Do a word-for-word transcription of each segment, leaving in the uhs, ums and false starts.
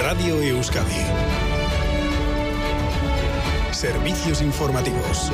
Radio Euskadi. Servicios informativos.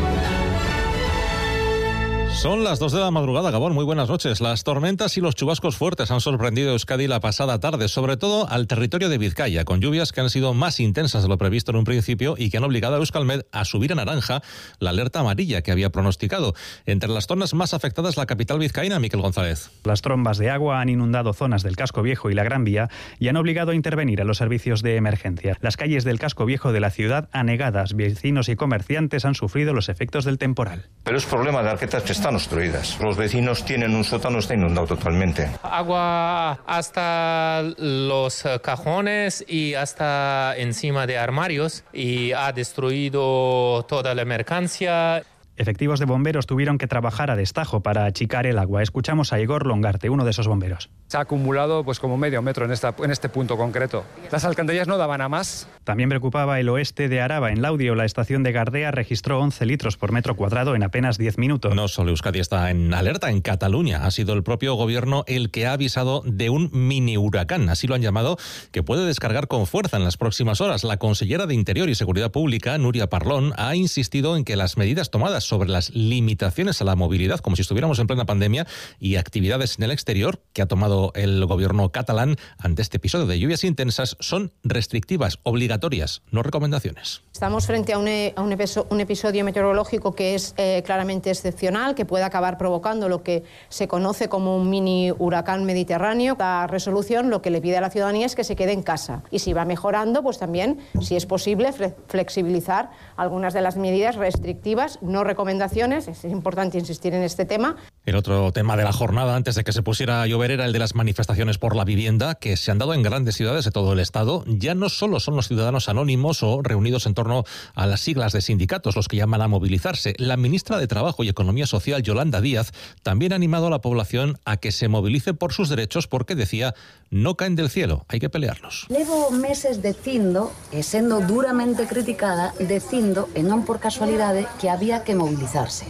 Son las dos de la madrugada, Gabón. Muy buenas noches. Las tormentas y los chubascos fuertes han sorprendido a Euskadi la pasada tarde, sobre todo al territorio de Vizcaya, con lluvias que han sido más intensas de lo previsto en un principio y que han obligado a Euskalmet a subir a naranja la alerta amarilla que había pronosticado. Entre las zonas más afectadas, la capital vizcaína, Miquel González. Las trombas de agua han inundado zonas del Casco Viejo y la Gran Vía y han obligado a intervenir a los servicios de emergencia. Las calles del Casco Viejo de la ciudad anegadas, vecinos y comerciantes han sufrido los efectos del temporal. Pero es problema de arquetas que están obstruidas. Los vecinos tienen un sótano, está inundado totalmente. Agua hasta los cajones y hasta encima de armarios y ha destruido toda la mercancía. Efectivos de bomberos tuvieron que trabajar a destajo para achicar el agua. Escuchamos a Igor Longarte, uno de esos bomberos. Se ha acumulado pues como medio metro en, esta, en este punto concreto. Las alcantarillas no daban a más. También preocupaba el oeste de Araba. En Laudio, la estación de Gardea registró once litros por metro cuadrado en apenas diez minutos. No solo Euskadi está en alerta, en Cataluña ha sido el propio gobierno el que ha avisado de un mini huracán, así lo han llamado, que puede descargar con fuerza en las próximas horas. La consellera de Interior y Seguridad Pública, Núria Parlon, ha insistido en que las medidas tomadas sobre las limitaciones a la movilidad, como si estuviéramos en plena pandemia, y actividades en el exterior que ha tomado el gobierno catalán ante este episodio de lluvias intensas son restrictivas, obligatorias, no recomendaciones. Estamos frente a un, a un, episodio, un episodio meteorológico que es eh, claramente excepcional, que puede acabar provocando lo que se conoce como un mini huracán mediterráneo. La resolución lo que le pide a la ciudadanía es que se quede en casa y si va mejorando, pues también, si es posible, flexibilizar algunas de las medidas restrictivas, no recomendaciones. Es importante insistir en este tema. El otro tema de la jornada, antes de que se pusiera a llover, era el de las manifestaciones por la vivienda, que se han dado en grandes ciudades de todo el Estado. Ya no solo son los ciudadanos anónimos o reunidos en torno a las siglas de sindicatos los que llaman a movilizarse. La ministra de Trabajo y Economía Social, Yolanda Díaz, también ha animado a la población a que se movilice por sus derechos porque, decía, no caen del cielo, hay que pelearlos. Levo meses dicindo, e sendo duramente criticada, dicindo, e non por casualidade, que había que movilizarse.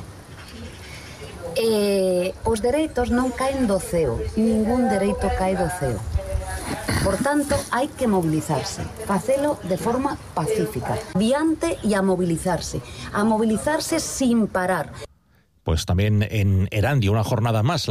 Eh, os dereitos non caen do ceo, ningún dereito cae do ceo. Por tanto, hai que movilizarse, facelo de forma pacífica, diante e a movilizarse, a movilizarse sin parar. Pues también en Erandio, una jornada más.